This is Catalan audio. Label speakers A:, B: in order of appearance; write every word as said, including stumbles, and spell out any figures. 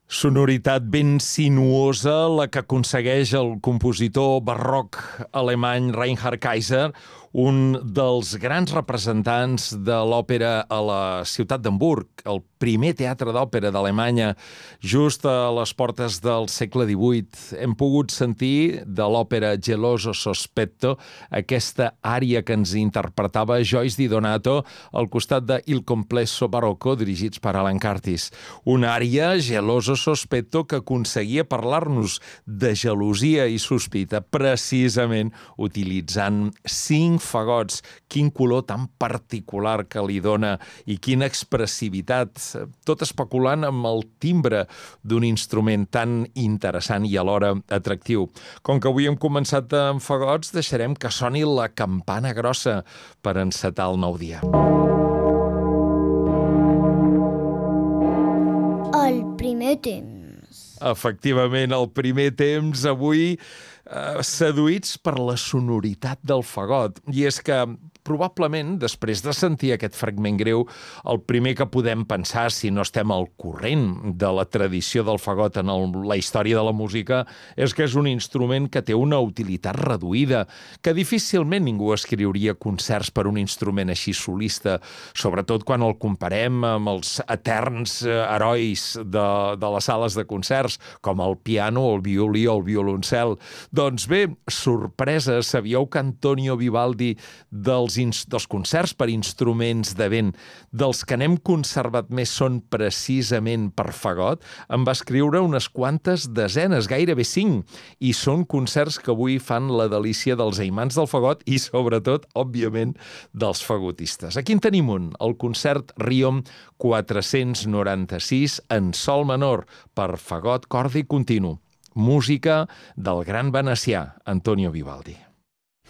A: Sonoritat ben sinuosa, la que aconsegueix el compositor barroc alemany Reinhard Kaiser, un dels grans representants de l'òpera a la ciutat d'Hamburg, el primer teatre d'òpera d'Alemanya, just a les portes del segle divuit. Hem pogut sentir de l'òpera Geloso Sospetto aquesta ària que ens interpretava Joyce Di Donato al costat de Il Complesso Barocco, dirigits per Alan Curtis. Una ària, Geloso Sospetto, que aconseguia parlar-nos de gelosia i sospita precisament utilitzant cinc fagots. Quin color tan particular que li dona i quina expressivitat, tot especulant amb el timbre d'un instrument tan interessant i alhora atractiu. Com que avui hem començat amb fagots, deixarem que soni la campana grossa per encetar el nou dia.
B: El primer temps.
A: Efectivament, el primer temps avui eh, seduïts per la sonoritat del fagot. I és que probablement, després de sentir aquest fragment greu, el primer que podem pensar, si no estem al corrent de la tradició del fagot en el, la història de la música, és que és un instrument que té una utilitat reduïda, que difícilment ningú escriuria concerts per un instrument així solista, sobretot quan el comparem amb els eterns herois de, de les sales de concerts, com el piano, el violí o el violoncel. Doncs bé, sorpresa, sabíeu que Antonio Vivaldi dels dels concerts per instruments de vent, dels que n'hem conservat més són precisament per fagot, en va escriure unes quantes desenes, gairebé cinc, i són concerts que avui fan la delícia dels aimants del fagot i, sobretot, òbviament, dels fagotistes. Aquí en tenim un, el concert Riom quatre-cents noranta-sis en sol menor per fagot, corda i continu. Música del gran venecià Antonio Vivaldi.